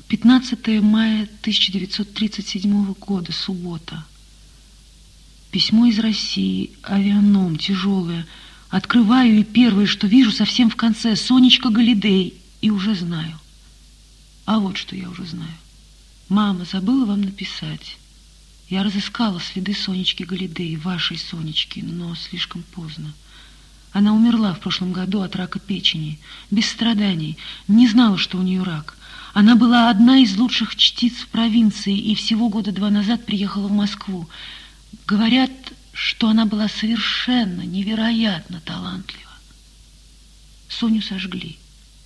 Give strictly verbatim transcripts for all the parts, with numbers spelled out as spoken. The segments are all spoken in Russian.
пятнадцатое мая тысяча девятьсот тридцать седьмого года, суббота. Письмо из России, авианом, тяжелое. Открываю, и первое, что вижу, совсем в конце: Сонечка Галидей. И уже знаю. А вот что я уже знаю. Мама, забыла вам написать. Я разыскала следы Сонечки Галидей, вашей Сонечки, но слишком поздно. Она умерла в прошлом году от рака печени, без страданий, не знала, что у нее рак. Она была одна из лучших чтиц в провинции и всего года два назад приехала в Москву. Говорят, что она была совершенно невероятно талантлива. Соню сожгли.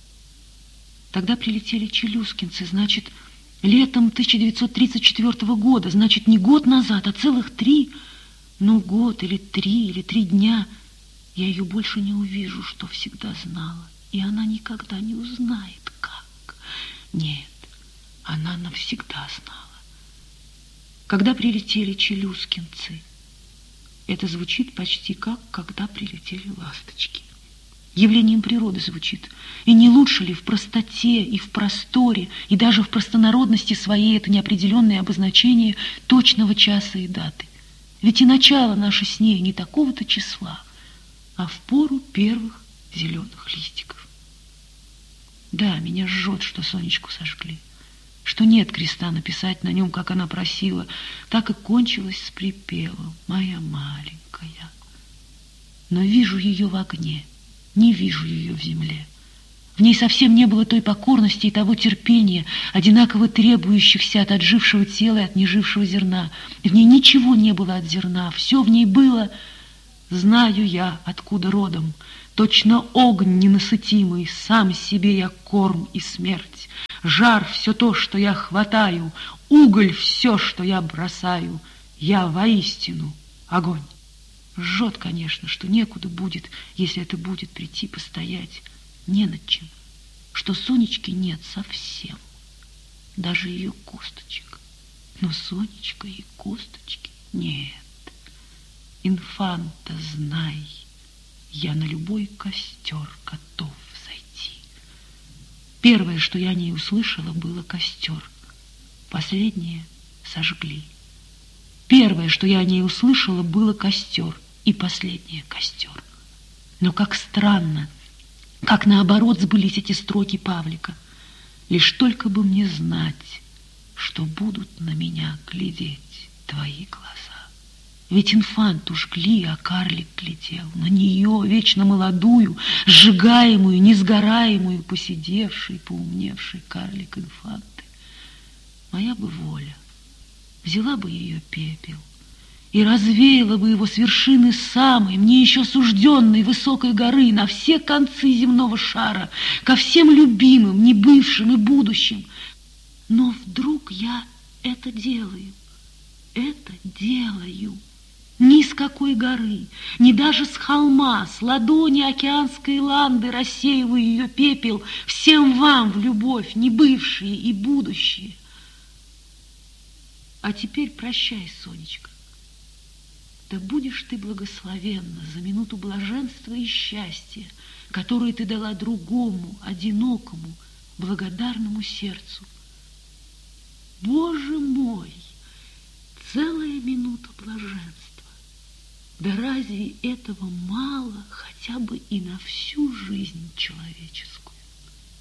Тогда прилетели челюскинцы, значит, летом тысяча девятьсот тридцать четвёртого года, значит, не год назад, а целых три, ну, год или три, или три дня. Я ее больше не увижу, что всегда знала, и она никогда не узнает, как. Нет, она навсегда знала. Когда прилетели челюскинцы, это звучит почти как «когда прилетели ласточки». Явлением природы звучит. И не лучше ли в простоте и в просторе, и даже в простонародности своей это неопределенное обозначение точного часа и даты? Ведь и начало наше с ней не такого-то числа, а в пору первых зеленых листиков. Да, меня жжет, что Сонечку сожгли, что нет креста написать на нем, как она просила. Так и кончилось с припевом: «Моя маленькая». Но вижу ее в огне, не вижу ее в земле. В ней совсем не было той покорности и того терпения, одинаково требующихся от отжившего тела и от нежившего зерна. В ней ничего не было от зерна, все в ней было: «Знаю я, откуда родом, точно огонь ненасытимый, сам себе я корм и смерть, жар все то, что я хватаю, уголь все, что я бросаю, я воистину огонь». Жжет, конечно, что некуда будет, если это будет прийти постоять, не над чем, что Сонечки нет совсем, даже ее косточек. Но Сонечка и косточки нет. Инфанта, знай, я на любой костер готов зайти. Первое, что я о ней услышала, было костер. Последнее сожгли. Первое, что я о ней услышала, было костер. И последнее костер. Но как странно, как наоборот сбылись эти строки Павлика. Лишь только бы мне знать, что будут на меня глядеть твои глаза. Ведь инфанту жгли, а карлик глядел на нее, вечно молодую, сжигаемую, несгораемую, посидевший, поумневший карлик инфанты. Моя бы воля взяла бы ее пепел и развеяла бы его с вершины самой, мне еще сужденной высокой горы, на все концы земного шара, ко всем любимым, не бывшим и будущим. Но вдруг я это делаю, это делаю. Ни с какой горы, ни даже с холма, с ладони океанской ланды рассеиваю ее пепел всем вам в любовь, не бывшие и будущие. А теперь прощай, Сонечка. Да будешь ты благословенна за минуту блаженства и счастья, которое ты дала другому, одинокому, благодарному сердцу. Боже мой, целая минута блаженства. Да разве этого мало хотя бы и на всю жизнь человеческую?